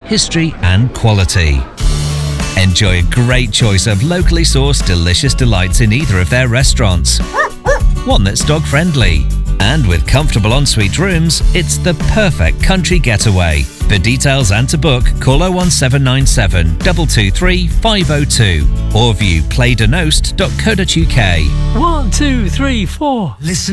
history and quality. Enjoy a great choice of locally sourced delicious delights in either of their restaurants. One that's dog friendly. And with comfortable ensuite rooms, it's the perfect country getaway. For details and to book, call 01797 223 502 or view playdenost.co.uk. 1, 2, 3, 4. Listen.